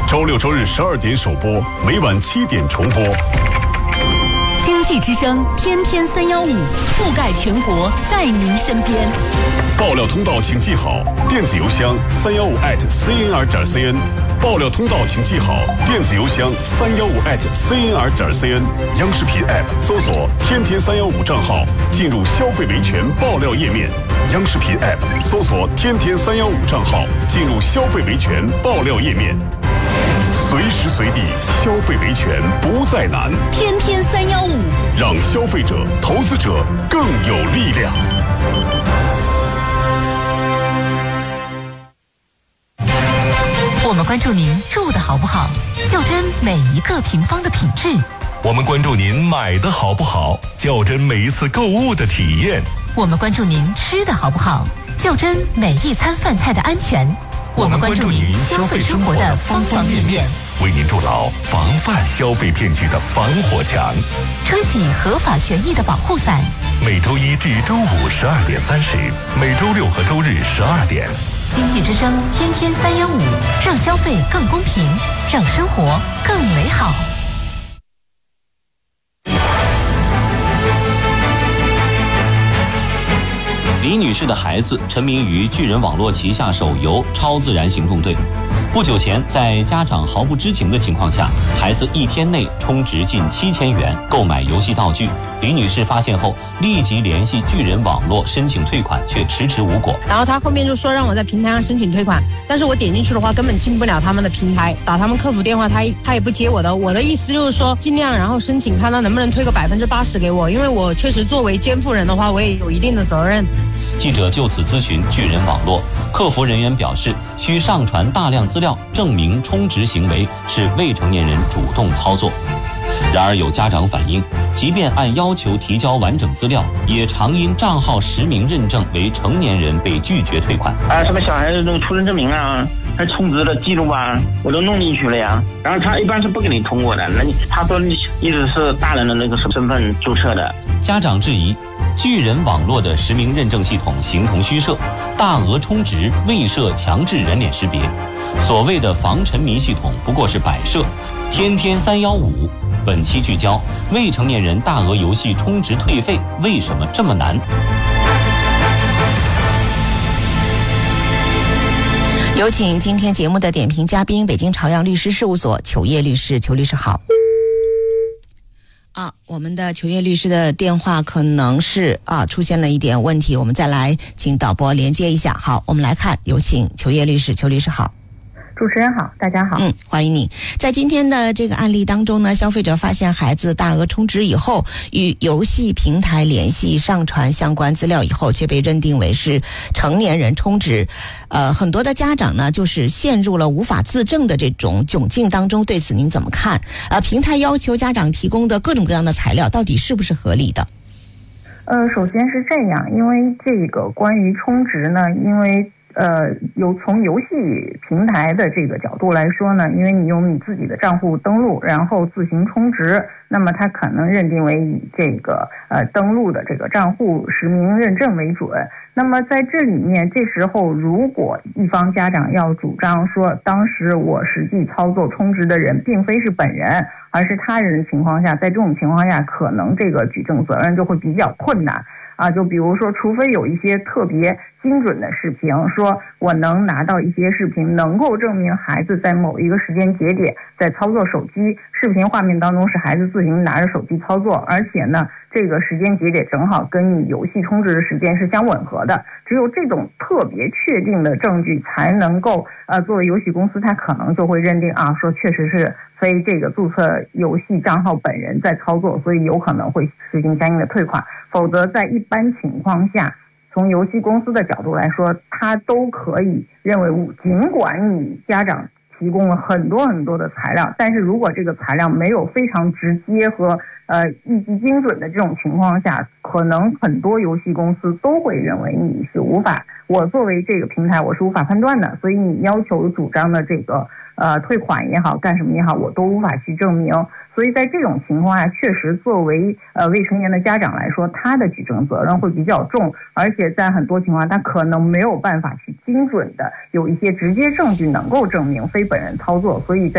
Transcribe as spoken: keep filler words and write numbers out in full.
周六周日十二点首播，每晚七点重播。 经济之声天天三幺五，覆盖全国，在您身边。 爆料通道请记好，电子邮箱三幺五 at cnr 点 cn。爆料通道请记好，电子邮箱三幺五 at cnr 点 cn。央视频 App 搜索“天天三幺五”账号，进入消费维权爆料页面。央视频 App 搜索“天天三幺五”账号，进入消费维权爆料页面。随时随地消费维权不再难， 天天三幺五， 让消费者、投资者更有力量。 我们关注您住的好不好，较真每一个平方的品质。 我们关注您买的好不好，较真每一次购物的体验。 我们关注您吃的好不好，较真每一餐饭菜的安全。我们关注您消费生活的方方面面， 为您筑牢防范消费骗局的防火墙， 撑起合法权益的保护伞。 每周一至周五十二点三十，每周六和周日十二点。 经济之声天天三幺五，让消费更公平，让生活更美好。 李女士的孩子沉迷于巨人网络旗下手游《超自然行动队》。不久前，在家长毫不知情的情况下，孩子一天内充值近七千元购买游戏道具。李女士发现后，立即联系巨人网络申请退款，却迟迟无果。 然后他后面就说让我在平台上申请退款，但是我点进去的话根本进不了他们的平台，打他们客服电话他他也不接我的。我的意思就是说，尽量然后申请看他能不能退个百分之八十给我，因为我确实作为监护人的话，我也有一定的责任。 记者就此咨询巨人网络，客服人员表示，需上传大量资料证明充值行为是未成年人主动操作。然而有家长反映，即便按要求提交完整资料，也常因账号实名认证为成年人被拒绝退款。 啊，什么小孩子那个出生证明啊，还充值的记录啊，我都弄进去了呀。然后他一般是不给你通过的，那你他说你一直是大人的那个身份注册的。 家长质疑，巨人网络的实名认证系统形同虚设，大额充值未设强制人脸识别，所谓的防沉迷系统不过是摆设。天天三幺五本期聚焦：未成年人大额游戏充值退费为什么这么难？ 有请今天节目的点评嘉宾，北京朝阳律师事务所裘烨律师。裘律师好。啊，我们的裘烨律师的电话可能是啊出现了一点问题，我们再来请导播连接一下。好，我们来看，有请裘烨律师。裘律师好。 主持人好，大家好。 嗯，欢迎你。在今天的这个案例当中呢，消费者发现孩子大额充值以后，与游戏平台联系，上传相关资料以后，却被认定为是成年人充值。呃，很多的家长呢，就是陷入了无法自证的这种窘境当中。对此您怎么看？呃，平台要求家长提供的各种各样的材料，到底是不是合理的？ 呃，首先是这样，因为这个关于充值呢，因为呃，有从游戏平台的这个角度来说呢，因为你用你自己的账户登录，然后自行充值，那么它可能认定为以这个呃登录的这个账户实名认证为准。那么在这里面，这时候如果一方家长要主张说，当时我实际操作充值的人并非是本人，而是他人的情况下，在这种情况下，可能这个举证责任就会比较困难。啊，就比如说，除非有一些特别精准的视频，说我能拿到一些视频，能够证明孩子在某一个时间节点在操作手机，视频画面当中是孩子自行拿着手机操作，而且呢，这个时间节点正好跟你游戏充值的时间是相吻合的。只有这种特别确定的证据，才能够呃，作为游戏公司，它可能就会认定啊，说确实是非这个注册游戏账号本人在操作，所以有可能会实行相应的退款。否则在一般情况下，从游戏公司的角度来说，它都可以认为，尽管你家长提供了很多很多的材料，但是如果这个材料没有非常直接和呃一击精准的这种情况下，可能很多游戏公司都会认为你是无法，我作为这个平台我是无法判断的，所以你要求主张的这个呃退款也好，干什么也好，我都无法去证明。所以在这种情况下，确实作为呃未成年的家长来说，他的举证责任会比较重，而且在很多情况下，他可能没有办法去精准的有一些直接证据能够证明非本人操作，所以在